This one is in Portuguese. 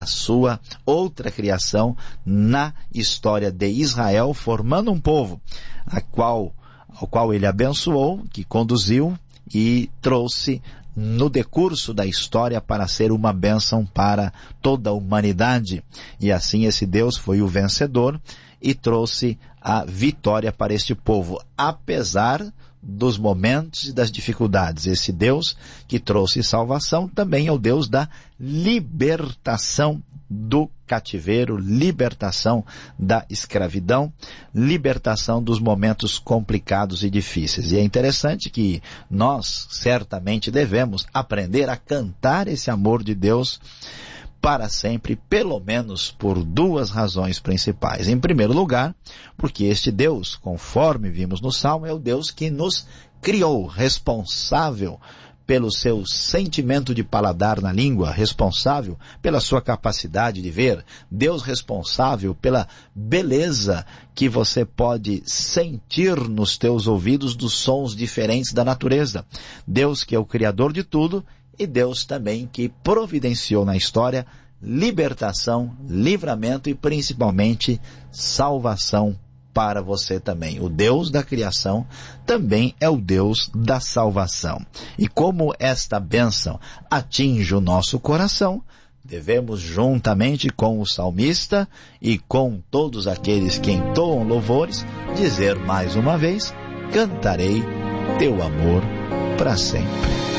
a sua outra criação na história de Israel, formando um povo ao qual ele abençoou, que conduziu e trouxe no decurso da história para ser uma bênção para toda a humanidade. E assim esse Deus foi o vencedor e trouxe a vitória para este povo, apesar dos momentos e das dificuldades. Esse Deus que trouxe salvação também é o Deus da libertação do cativeiro, libertação da escravidão, libertação dos momentos complicados e difíceis. E é interessante que nós certamente devemos aprender a cantar esse amor de Deus para sempre, pelo menos por duas razões principais. Em primeiro lugar, porque este Deus, conforme vimos no Salmo, é o Deus que nos criou, responsável pelo seu sentimento de paladar na língua, responsável pela sua capacidade de ver, Deus responsável pela beleza que você pode sentir nos teus ouvidos dos sons diferentes da natureza. Deus que é o Criador de tudo, e Deus também que providenciou na história libertação, livramento e principalmente salvação para você também. O Deus da criação também é o Deus da salvação. E como esta bênção atinge o nosso coração, devemos juntamente com o salmista e com todos aqueles que entoam louvores, dizer mais uma vez: cantarei teu amor para sempre.